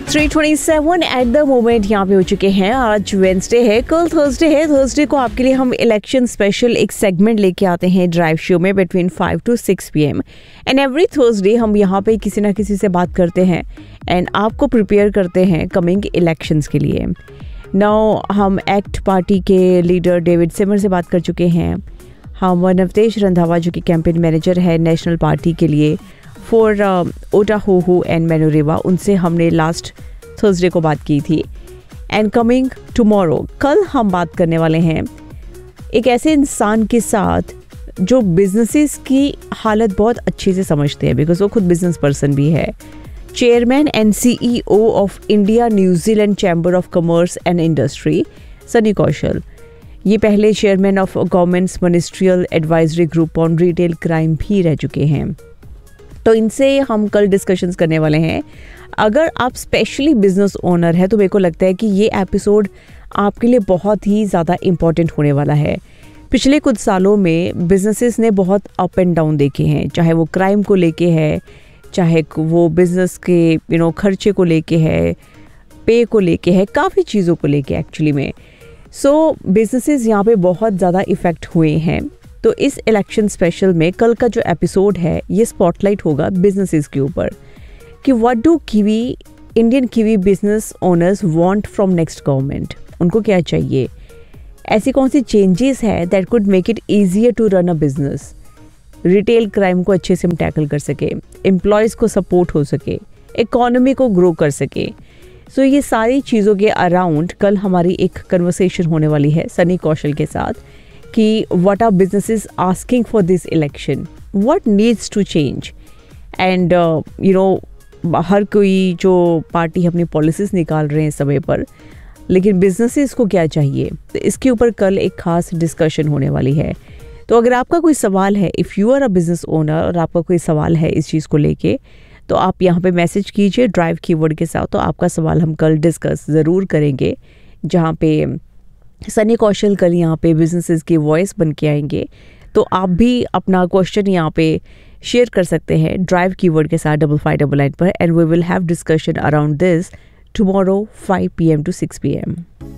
3:27 at the moment यहाँ पे हो चुके हैं। आज वेंसडे है, कल थर्सडे है। थर्सडे को आपके लिए हम इलेक्शन स्पेशल एक सेगमेंट लेके आते हैं ड्राइव शो में between 5 to 6 PM and every Thursday हम यहाँ पे किसी ना किसी से बात करते हैं एंड आपको प्रिपेयर करते हैं कमिंग इलेक्शंस के लिए। नाउ हम एक्ट पार्टी के लीडर डेविड सिमर से बात कर चुके हैं। हम नवतेज रंधावा जो कि कैंपेन मैनेजर है नेशनल पार्टी के लिए फॉर ओटाहोहू एंड मेनोरेवा, उनसे हमने लास्ट थर्सडे को बात की थी। एंड कमिंग टुमारो, कल हम बात करने वाले हैं एक ऐसे इंसान के साथ जो बिजनेसेस की हालत बहुत अच्छे से समझते हैं, बिकॉज वो खुद बिजनेस पर्सन भी है। Chairman and CEO of India New Zealand chamber of commerce and industry Sunny कौशल। ये पहले chairman of governments ministerial advisory group on retail crime भी रह चुके हैं। तो इनसे हम कल डिस्कशंस करने वाले हैं। अगर आप स्पेशली बिजनेस ओनर है तो मेरे को लगता है कि ये एपिसोड आपके लिए बहुत ही ज़्यादा इम्पॉर्टेंट होने वाला है। पिछले कुछ सालों में बिजनेसेस ने बहुत अप एंड डाउन देखे हैं, चाहे वो क्राइम को लेके है, चाहे वो बिजनेस के खर्चे को लेके है, पे को लेके है, काफ़ी चीज़ों को लेके एक्चुअली में। सो बिजनेसेस यहाँ पे बहुत ज़्यादा इफ़ेक्ट हुए हैं। तो इस इलेक्शन स्पेशल में कल का जो एपिसोड है ये स्पॉटलाइट होगा बिजनेसेस के ऊपर कि what do Indian kiwi business owners want from next government. उनको क्या चाहिए, ऐसी कौन सी चेंजेस है that could make it easier to run a business, retail crime को अच्छे से हम टैकल कर सके, एम्प्लॉयज़ को सपोर्ट हो सके, इकोनॉमी को ग्रो कर सके। सो ये सारी चीज़ों के अराउंड कल हमारी एक कन्वर्सेशन होने वाली है सनी कौशल के साथ कि what are businesses asking for this election, what needs to change and हर कोई जो पार्टी अपनी पॉलिसीज़ निकाल रहे हैं समय पर, लेकिन बिजनेसेस को क्या चाहिए, तो इसके ऊपर कल एक खास डिस्कशन होने वाली है। तो अगर आपका कोई सवाल है, if you are a business owner और आपका कोई सवाल है इस चीज़ को लेके, तो आप यहाँ पे मैसेज कीजिए ड्राइव कीवर्ड के साथ। तो आपका सवाल हम कल डिस्कस ज़रूर करेंगे, जहाँ पे सनी कौशल कल यहाँ पे बिजनेसेस की वॉइस बन के आएंगे। तो आप भी अपना क्वेश्चन यहाँ पे शेयर कर सकते हैं ड्राइव कीवर्ड के साथ 5599 पर and we will have discussion around this tomorrow 5 PM to 6 PM।